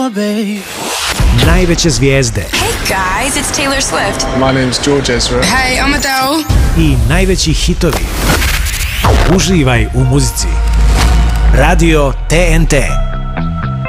babe. Najveće zvijezde. Hey guys, it's Taylor Swift. My name's George Ezra. Hey, I'm Adele. I najveći hitovi. Uživaj u muzici. Radio TNT.